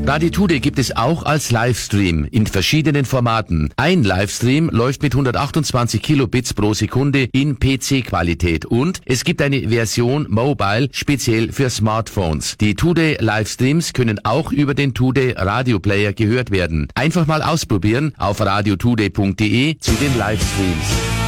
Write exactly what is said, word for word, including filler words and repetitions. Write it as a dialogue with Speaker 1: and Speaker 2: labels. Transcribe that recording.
Speaker 1: Radio Today gibt es auch als Livestream in verschiedenen Formaten. Ein Livestream läuft mit hundertachtundzwanzig Kilobits pro Sekunde in P C-Qualität und es gibt eine Version Mobile speziell für Smartphones. Die Today Livestreams können auch über den Today Radio Player gehört werden. Einfach mal ausprobieren auf radiotoday punkt de zu den Livestreams.